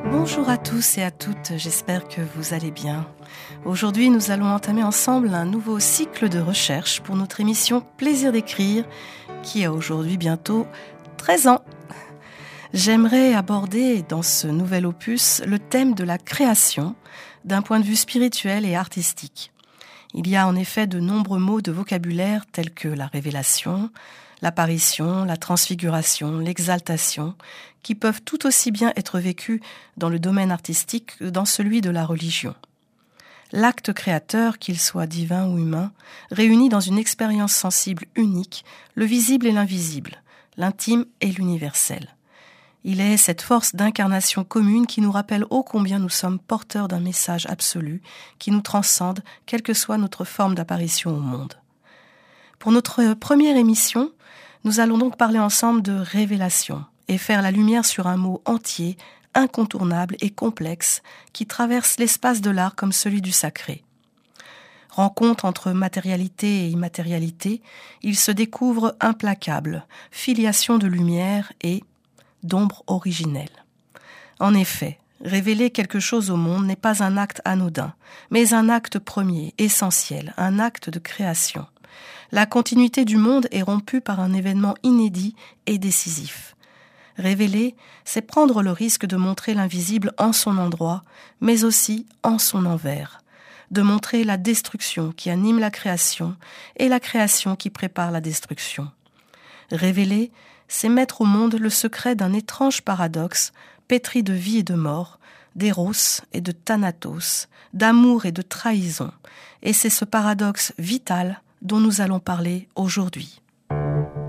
Bonjour à tous et à toutes, j'espère que vous allez bien. Aujourd'hui, nous allons entamer ensemble un nouveau cycle de recherche pour notre émission Plaisir d'écrire, qui a aujourd'hui bientôt 13 ans. J'aimerais aborder dans ce nouvel opus le thème de la création d'un point de vue spirituel et artistique. Il y a en effet de nombreux mots de vocabulaire tels que la révélation, l'apparition, la transfiguration, l'exaltation, qui peuvent tout aussi bien être vécus dans le domaine artistique que dans celui de la religion. L'acte créateur, qu'il soit divin ou humain, réunit dans une expérience sensible unique le visible et l'invisible, l'intime et l'universel. Il est cette force d'incarnation commune qui nous rappelle ô combien nous sommes porteurs d'un message absolu qui nous transcende, quelle que soit notre forme d'apparition au monde. Pour notre première émission, nous allons donc parler ensemble de révélation et faire la lumière sur un mot entier, incontournable et complexe qui traverse l'espace de l'art comme celui du sacré. Rencontre entre matérialité et immatérialité, il se découvre implacable, filiation de lumière et d'ombre originelle. En effet, révéler quelque chose au monde n'est pas un acte anodin, mais un acte premier, essentiel, un acte de création. La continuité du monde est rompue par un événement inédit et décisif. Révéler, c'est prendre le risque de montrer l'invisible en son endroit, mais aussi en son envers, de montrer la destruction qui anime la création et la création qui prépare la destruction. Révéler, c'est mettre au monde le secret d'un étrange paradoxe, pétri de vie et de mort, d'éros et de thanatos, d'amour et de trahison. Et c'est ce paradoxe vital dont nous allons parler aujourd'hui.